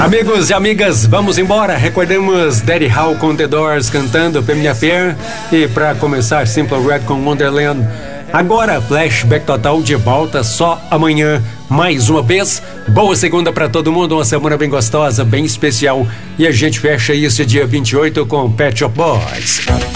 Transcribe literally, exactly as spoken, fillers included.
Amigos e amigas, vamos embora. Recordemos Daddy Hall com The Doors cantando Family Affair. E pra começar, Simple Red com Wonderland. Agora, Flashback Total de volta só amanhã. Mais uma vez, boa segunda pra todo mundo, uma semana bem gostosa, bem especial. E a gente fecha isso dia vinte e oito com Pet Shop Boys.